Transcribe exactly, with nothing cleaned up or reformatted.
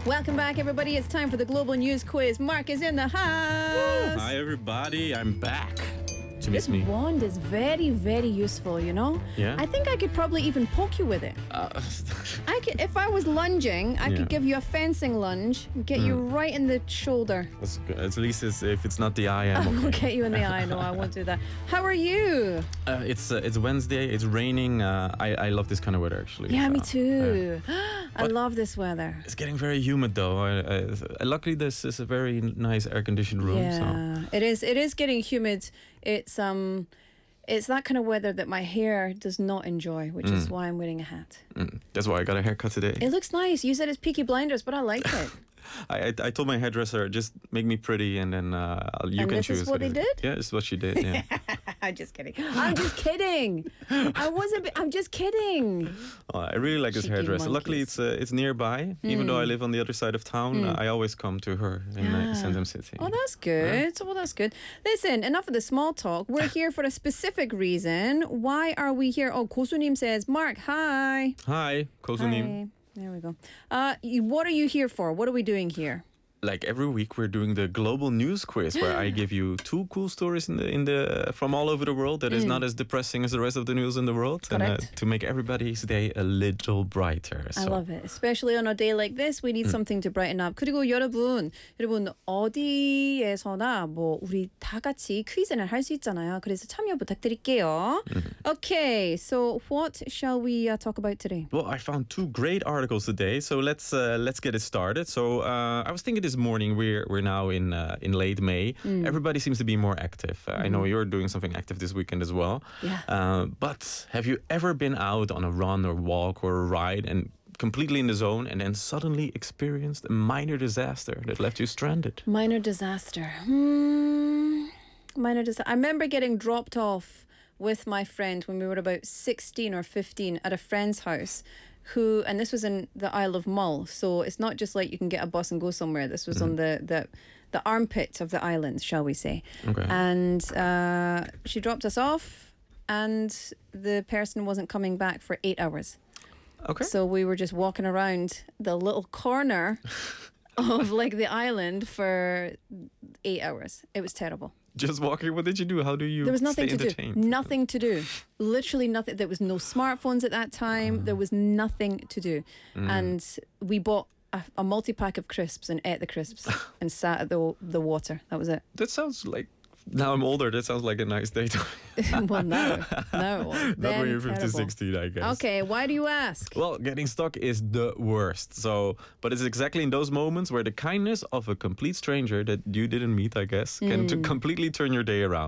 Welcome back, everybody. It's time for the Global News Quiz. Mark is in the house. Hi, everybody. I'm back. Did you This miss me? wand is very, very useful, you know? Yeah? I think I could probably even poke you with it. Uh, I could, if I was lunging, I Yeah. could give you a fencing lunge and get you right in the shoulder. that's good. At least it's, if it's not the eye, I I'm won't okay. get you in the eye. No, I won't do that. How are you? Uh, it's uh, it's Wednesday. It's raining. Uh, I I love this kind of weather actually. Yeah, so, me uh, too. I But- love this weather. it's getting very humid though. I, I, luckily, this is a very nice air-conditioned room. So. Yeah, it is. It is getting humid. It's um, it's that kind of weather that my hair does not enjoy, which is why I'm wearing a hat. Mm, that's why I got a haircut today. It looks nice. You said it's Peaky Blinders, but I like it. I, I I told my hairdresser, just make me pretty, and then uh, you And can this choose. is what they did? Yeah, this is what she did. Yeah. I'm just kidding. I'm just kidding. I wasn't. I'm just kidding. Oh, I really like this Cheeky hairdresser. Luckily, monkeys. it's uh, it's nearby. Even though I live on the other side of town, uh, I always come to her in uh, Ah. Sandham City. Oh, that's good. Well, that's good. Listen, enough of the small talk. We're here for a specific reason. Why are we here? Oh, Kosunim says, Mark, hi. Hi, Kosunim. Hi. There we go. Uh, you- what are you here for? What are we doing here? Like every week, we're doing the global news quiz, where I give you two cool stories in the in the from all over the world that is not as depressing as the rest of the news in the world, and uh, Correct. to make everybody's day a little brighter. I So, love it. Especially on a day like this, we need something to brighten up. 그리고 여러분, 여러분 어디에서나 뭐 우리 다 같이 퀴즈를 할 수 있잖아요. 그래서 참여 부탁드릴게요. Okay, so what shall we uh, talk about today? well, I found two great articles today, so let's uh, let's get it started. So uh, I was thinking this morning, we're we're now in uh, in late May. Everybody seems to be more active. Uh, I know you're doing something active this weekend as well. Yeah. Uh, but have you ever been out on a run or walk or a ride and completely in the zone, and then suddenly experienced a minor disaster that left you stranded? Minor disaster. Hmm. Minor disaster. I remember getting dropped off with my friend when we were about sixteen or fifteen at a friend's house who, and this was in the Isle of Mull, so it's not just like you can get a bus and go somewhere. This was on the, the the armpit of the island, shall we say. Okay. And uh, she dropped us off, and the person wasn't coming back for eight hours. Okay. So we were just walking around the little corner of like the island for eight hours. It was terrible. Just walking. What did you do? How do you There was nothing stay to do. entertained? Nothing to do. Literally nothing. There was no smartphones at that time. There was nothing to do. And we bought a, a multi-pack of crisps and ate the crisps and sat at the the water. That was it. That sounds like. Now I'm older. That sounds like a nice day to me. Well, now, now it was. Not Then when you're fifteen, terrible. sixteen, I guess. Okay, why do you ask? Well, getting stuck is the worst. So, but it's exactly in those moments where the kindness of a complete stranger that you didn't meet, I guess, can t- completely turn your day around.